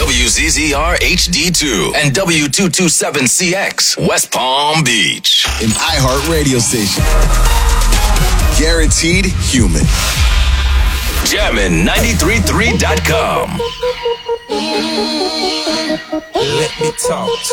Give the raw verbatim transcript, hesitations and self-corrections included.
W Z Z R H D two and W two twenty-seven C X, West Palm Beach. An iHeart radio station. Guaranteed human. Jammin ninety-three point three dot com. Let me talk